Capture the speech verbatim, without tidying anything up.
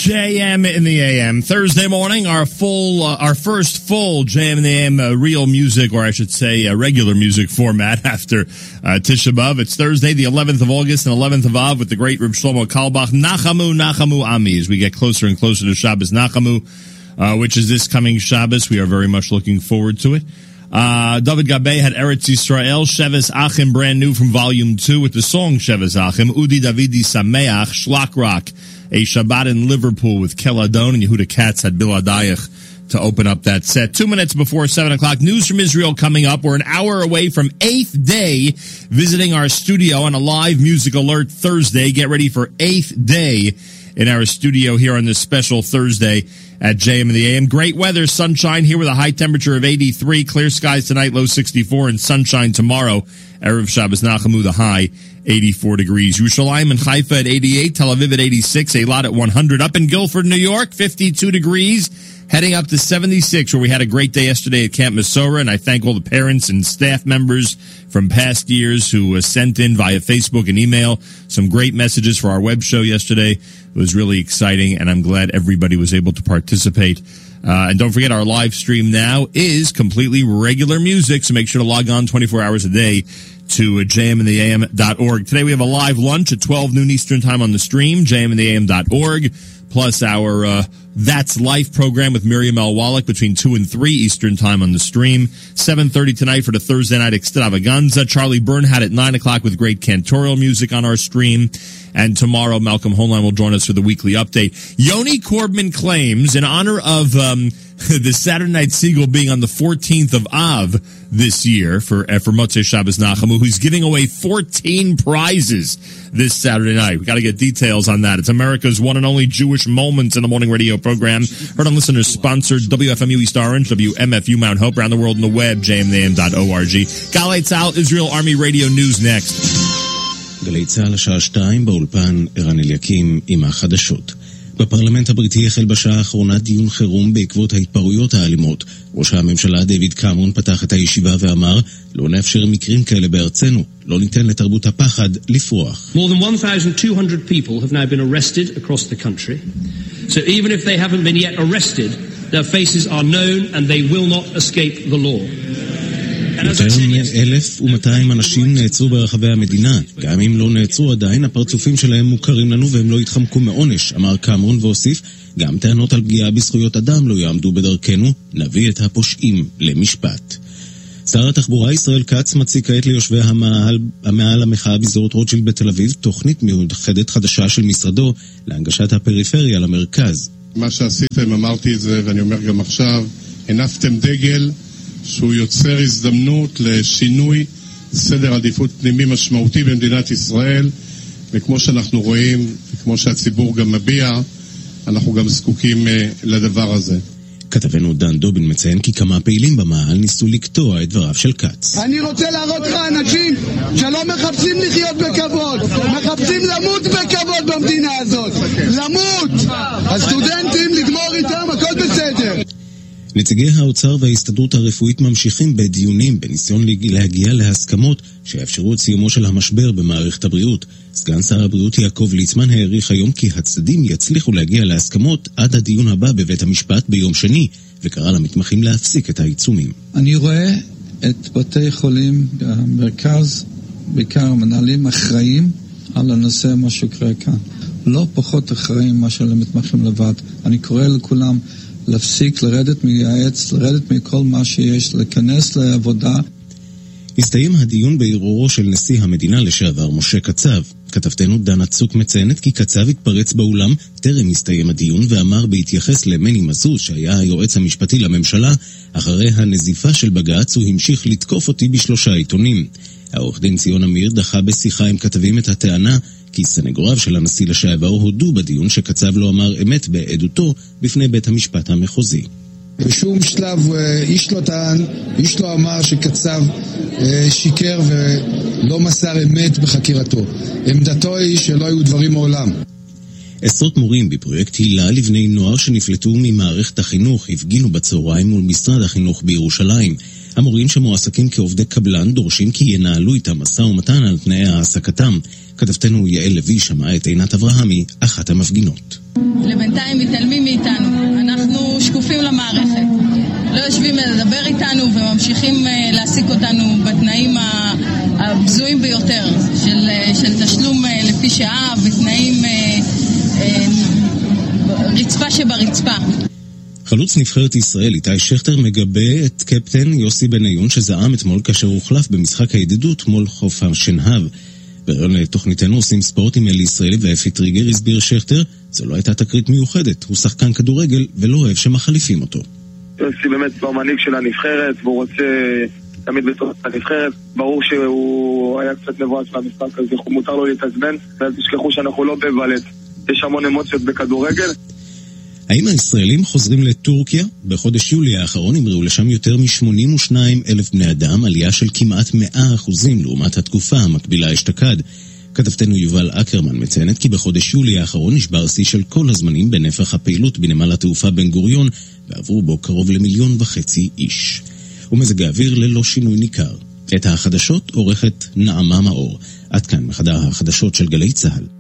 J M in the A M. Thursday morning, our full, uh, our first full J M in the A M uh, real music, or I should say uh, regular music format after uh, Tisha B'Av. It's Thursday, the eleventh of August and eleventh of Av with the great Reb Shlomo Carlebach. Nachamu, Nachamu Ami. As we get closer and closer to Shabbos Nachamu, uh, which is this coming Shabbos, we are very much looking forward to it. Uh, David Gabay had Eretz Yisrael, Sheves Achim, brand new from Volume two with the song Sheves Achim, Udi Davidi Sameach, Shlak Rock, a Shabbat in Liverpool with Kel Adon, and Yehuda Katz had Biladayach to open up that set. Two minutes before seven o'clock, news from Israel coming up. We're an hour away from eighth day visiting our studio on a live music alert Thursday. Get ready for eighth day in our studio here on this special Thursday at J M in the A M. Great weather, sunshine here with a high temperature of eighty-three, clear skies tonight, low sixty-four, and sunshine tomorrow. Erev Shabbos Nachamu, the high eighty-four degrees. Yerushalayim and Haifa at eighty-eight, Tel Aviv at eighty-six, Eilat at one hundred. Up in Guilford, New York, fifty-two degrees, heading up to seventy-six, where we had a great day yesterday at Camp Mesorah, and I thank all the parents and staff members from past years who uh, sent in via Facebook and email some great messages for our web show yesterday. It was really exciting, and I'm glad everybody was able to participate. Uh, and don't forget, our live stream now is completely regular music, so make sure to log on twenty-four hours a day to uh, j m in the a m dot org. Today we have a live lunch at twelve noon Eastern Time on the stream, j m in the a m dot org, plus our uh, That's Life program with Miriam L. Wallach between two and three Eastern Time on the stream. seven thirty tonight for the Thursday Night Extravaganza. Charlie Bernhardt at nine o'clock with great cantorial music on our stream. And tomorrow, Malcolm Holline will join us for the weekly update. Yoni Korbman claims, in honor of um, the Saturday Night Seagull being on the fourteenth of Av this year for uh, for Motzei Shabbos Nachamu, who's giving away fourteen prizes this Saturday night. We got to get details on that. It's America's one and only Jewish Moments in the Morning radio program. Heard on listeners sponsored W F M U East Orange, W M F U Mount Hope, around the world on the web, j m in the a m dot org. Galei Tzahal, Israel Army Radio News next. גלי צהל השעה שתיים באולפן ערן אליקים עם החדשות. בפרלמנט הבריטי החל בשעה האחרונה דיון חירום בעקבות ההתפרעויות האלימות. ראש הממשלה דיוויד קמרון פתח את הישיבה ואמר, לא נאפשר מקרים כאלה בארצנו, לא ניתן לתרבות הפחד לפרוח. More than one thousand two hundred people have now been arrested across the country. So even if they haven't been yet arrested, their faces are known and they will not escape the law. יותר מ-אלף ומאתיים אנשים נעצרו ברחבי המדינה. גם אם לא נעצרו עדיין, הפרצופים שלהם מוכרים לנו והם לא יתחמקו מעונש, אמר קמרון והוסיף, גם טענות על פגיעה בזכויות אדם לא יעמדו בדרכנו, נביא את הפושעים למשפט. שר התחבורה ישראל כץ מציג כעת ליושבי המאהל, המאהל המחאה בזורת רוטשילד בתל אביב, תוכנית מיוחדת חדשה של משרדו להנגשת הפריפריה למרכז. מה שעשיתם, אמרתי את זה ואני אומר גם עכשיו, הנפתם דגל שהוא יוצר הזדמנות לשינוי סדר עדיפות פנימי משמעותי במדינת ישראל, וכמו שאנחנו רואים, וכמו שהציבור גם מביע, אנחנו גם זקוקים לדבר הזה. כתבנו דן דובין מציין כי כמה פעילים במאהל ניסו לקטוע את דבריו של כץ. אני רוצה להראות לך אנשים שלא מחפשים לחיות בכבוד, מחפשים למות בכבוד במדינה הזאת. למות! הסטודנטים לגמור איתם, הכל בסדר. נציגי האוצר וההסתדרות הרפואית ממשיכים בדיונים בניסיון להגיע להסכמות שיאפשרו את סיומו של המשבר במערכת הבריאות. סגן שר הבריאות יעקב ליצמן העריך היום כי הצדדים יצליחו להגיע להסכמות עד הדיון הבא בבית המשפט ביום שני, וקרא למתמחים להפסיק את העיצומים. אני רואה את בתי חולים במרכז, בעיקר המנהלים אחראים על הנושא מה שקורה כאן. לא פחות אחראים מה של המתמחים לבד. אני קורא לכולם להפסיק, לרדת מייעץ, לרדת מכל מה שיש, להיכנס לעבודה. הסתיים הדיון בערעורו של נשיא המדינה לשעבר משה קצב. כתבתנו דנה צוק מציינת כי קצב התפרץ באולם, טרם הסתיים הדיון, ואמר בהתייחס למני מזוז שהיה היועץ המשפטי לממשלה, אחרי הנזיפה של בג"ץ הוא המשיך לתקוף אותי בשלושה עיתונים. העורך דין ציון אמיר דחה בשיחה עם כתבים את הטענה כי סנגוריו של הנשיא לשעבר הודו בדיון שקצב לא אמר אמת בעדותו בפני בית המשפט המחוזי. בשום שלב איש לא טען, איש לא אמר שקצב שיקר ולא מסר אמת בחקירתו. עמדתו היא שלא היו דברים מעולם. עשרות מורים בפרויקט הילה לבני נוער שנפלטו ממערכת החינוך הפגינו בצהריים מול משרד החינוך בירושלים. המורים שמועסקים כעובדי קבלן דורשים כי ינהלו איתם משא ומתן על תנאי העסקתם. כתבתנו יעל לוי שמעה את עינת אברהמי, אחת המפגינות. לבינתיים מתעלמים מאיתנו, אנחנו שקופים למערכת. לא יושבים לדבר איתנו וממשיכים להעסיק אותנו בתנאים הבזויים ביותר של, של תשלום לפי שעה ותנאים רצפה שברצפה. חלוץ נבחרת ישראל איתי שכטר מגבה את קפטן יוסי בניון שזעם אתמול כאשר הוחלף במשחק הידידות מול חוף השנהב. בראיון לתוכניתנו עושים ספורט עם אלי ישראלי ואפי טריגר הסביר שכטר, זו לא הייתה תקרית מיוחדת, הוא שחקן כדורגל ולא אוהב שמחליפים אותו. יוסי באמת כבר מנהיג של הנבחרת והוא רוצה תמיד בתוך הנבחרת, ברור שהוא היה קצת מבואס מהמשחק הזה, מותר לו להתעצבן, ואל תשכחו שאנחנו לא בבלט, יש המון אמוציות בכדורגל. האם הישראלים חוזרים לטורקיה? בחודש יולי האחרון המריאו לשם יותר מ-שמונים ושניים אלף בני אדם, עלייה של כמעט מאה אחוזים לעומת התקופה המקבילה אשתקד. כתבתנו יובל אקרמן מציינת כי בחודש יולי האחרון נשבר שיא של כל הזמנים בנפח הפעילות בנמל התעופה בן גוריון, ועברו בו קרוב למיליון וחצי איש. ומזג האוויר ללא שינוי ניכר. את החדשות עורכת נעמה מאור. עד כאן מחדר החדשות של גלי צהל.